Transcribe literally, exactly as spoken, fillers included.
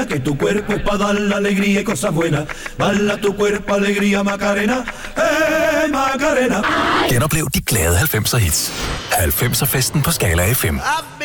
Que tu cuerpo es para dar la alegría y cosas buenas. Bala tu cuerpo, alegría, Macarena. Eh, Macarena. Genoplev de glade halvfemser hits. halvfemser festen på Skala F M.